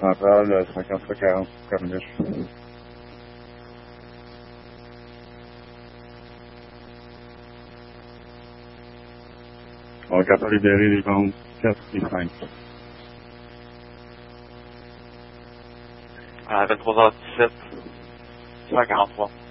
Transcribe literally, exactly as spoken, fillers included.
centrale, cinquante-trois quarante, Corniche. On est capable de libérer les ventes quatre et cinq. À vingt-trois heures dix-sept, cent quarante-trois.